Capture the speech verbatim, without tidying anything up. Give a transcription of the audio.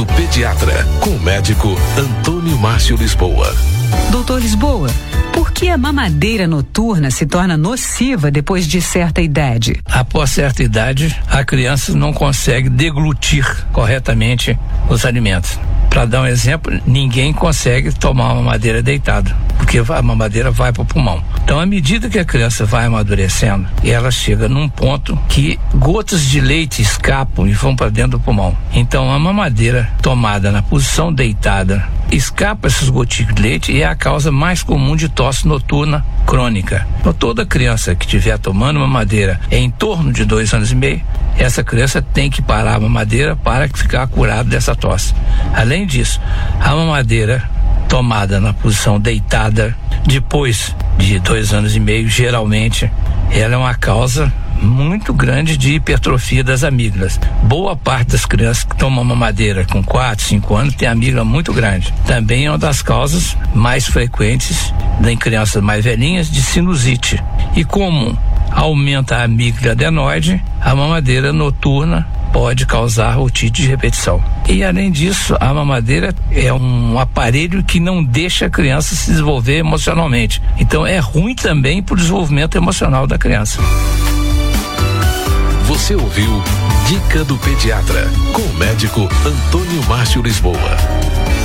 do Pediatra, com o médico Antônio Márcio Lisboa. Doutor Lisboa, por que a mamadeira noturna se torna nociva depois de certa idade? Após certa idade, a criança não consegue deglutir corretamente os alimentos. Para dar um exemplo, ninguém consegue tomar uma mamadeira deitado, porque a mamadeira vai para o pulmão. Então, à medida que a criança vai amadurecendo, ela chega num ponto que gotas de leite escapam e vão para dentro do pulmão. Então, a mamadeira tomada na posição deitada escapa essas gotinhas de leite e é a causa mais comum de tosse noturna crônica. Então, toda criança que estiver tomando mamadeira em torno de dois anos e meio, essa criança tem que parar a mamadeira para ficar curada dessa tosse. Além disso, a mamadeira tomada na posição deitada depois de dois anos e meio, geralmente, ela é uma causa muito grande de hipertrofia das amígdalas. Boa parte das crianças que tomam mamadeira com quatro, cinco anos tem amígdala muito grande. Também é uma das causas mais frequentes em crianças mais velhinhas de sinusite. E como aumenta a amígdala adenoide, a mamadeira noturna pode causar otite de repetição. E além disso, a mamadeira é um aparelho que não deixa a criança se desenvolver emocionalmente. Então é ruim também para o desenvolvimento emocional da criança. Você ouviu Dica do Pediatra, com o médico Antônio Márcio Lisboa.